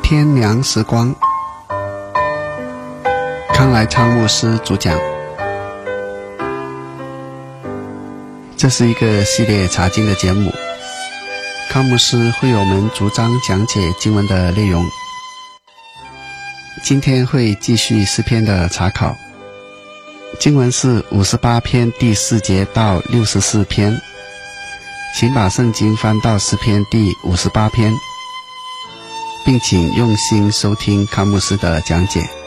天良时光，康来昌牧师主讲。这是一个系列查经的节目，康牧师会为我们逐章讲解经文的内容。今天会继续诗篇的查考，经文是58篇第4节到64篇，请把圣经翻到诗篇第58篇，并请用心收听康牧师的讲解。